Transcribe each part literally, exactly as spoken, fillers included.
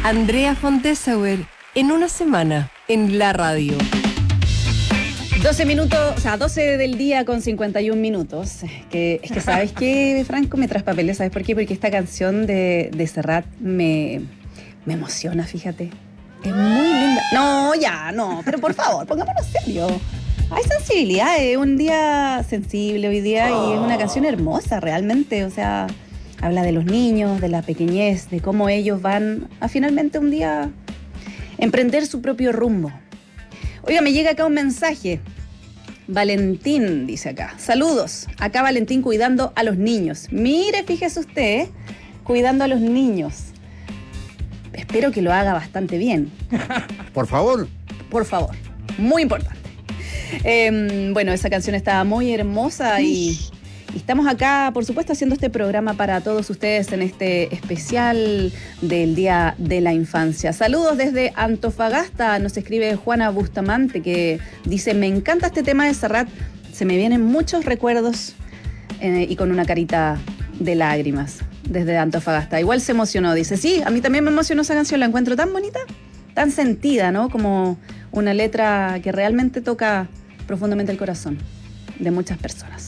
Andrea Fontesauer, en una semana, en la radio. doce minutos, o sea, doce del día con cincuenta y un minutos. Que, es que, ¿sabes qué, Franco? Me traspapelé, ¿sabes por qué? Porque esta canción de, de Serrat me, me emociona, fíjate. Es muy linda. No, ya, no, pero por favor, pongámonos serio. Hay sensibilidad, es un día sensible hoy día y es una canción hermosa realmente, o sea, habla de los niños, de la pequeñez, de cómo ellos van a finalmente un día emprender su propio rumbo. Oiga, me llega acá un mensaje. Valentín dice acá, saludos, acá Valentín cuidando a los niños. Mire, fíjese usted, ¿eh? Cuidando a los niños. Espero que lo haga bastante bien. Por favor. Por favor, muy importante. Eh, bueno, esa canción está muy hermosa y, y estamos acá, por supuesto, haciendo este programa para todos ustedes en este especial del Día de la Infancia. Saludos desde Antofagasta, nos escribe Juana Bustamante que dice, me encanta este tema de Serrat, se me vienen muchos recuerdos eh, y con una carita de lágrimas desde Antofagasta. Igual se emocionó, dice, sí, a mí también me emocionó esa canción, la encuentro tan bonita, tan sentida, ¿no? Como una letra que realmente toca profundamente el corazón de muchas personas.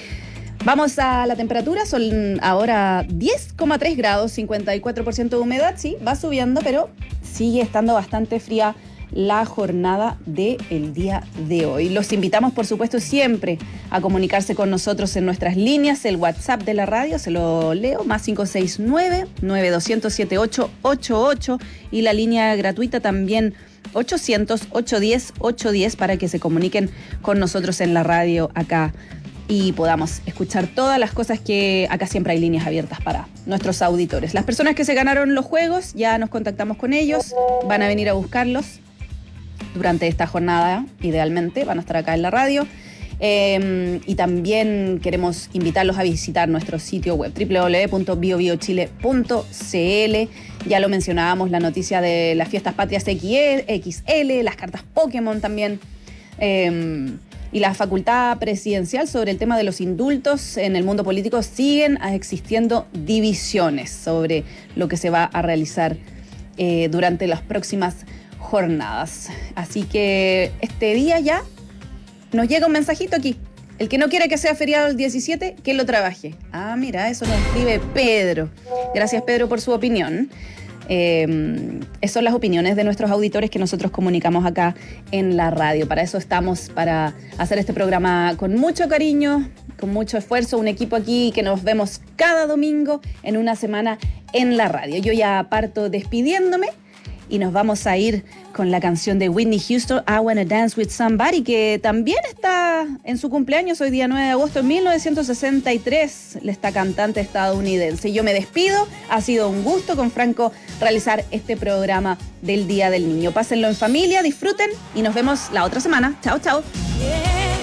Vamos a la temperatura, son ahora diez coma tres grados, cincuenta y cuatro por ciento de humedad, sí, va subiendo, pero sigue estando bastante fría la jornada del día de hoy. Los invitamos, por supuesto, siempre a comunicarse con nosotros en nuestras líneas, el WhatsApp de la radio, se lo leo, más cinco seis nueve, nueve dos cero cero, siete ocho ocho ocho y la línea gratuita también ochocientos, ochocientos diez, ochocientos diez para que se comuniquen con nosotros en la radio acá y podamos escuchar todas las cosas que acá siempre hay líneas abiertas para nuestros auditores. Las personas que se ganaron los juegos, ya nos contactamos con ellos, van a venir a buscarlos durante esta jornada, idealmente, van a estar acá en la radio. Eh, y también queremos invitarlos a visitar nuestro sitio web doble u doble u doble u punto bio bio chile punto c l. Ya lo mencionábamos, la noticia de las fiestas patrias equis ele, las cartas Pokémon también, eh, y la facultad presidencial sobre el tema de los indultos en el mundo político. Siguen existiendo divisiones sobre lo que se va a realizar eh, durante las próximas jornadas. Así que este día ya nos llega un mensajito aquí. El que no quiere que sea feriado el diecisiete, que lo trabaje. Ah, mira, eso nos escribe Pedro. Gracias, Pedro, por su opinión. Eh, esas son las opiniones de nuestros auditores que nosotros comunicamos acá en la radio. Para eso estamos, para hacer este programa con mucho cariño, con mucho esfuerzo. Un equipo aquí que nos vemos cada domingo en una semana en la radio. Yo ya parto despidiéndome. Y nos vamos a ir con la canción de Whitney Houston, I Wanna Dance With Somebody, que también está en su cumpleaños hoy día nueve de agosto de mil novecientos sesenta y tres, esta cantante estadounidense. Yo me despido, ha sido un gusto con Franco realizar este programa del Día del Niño. Pásenlo en familia, disfruten y nos vemos la otra semana. Chao, chao. Yeah.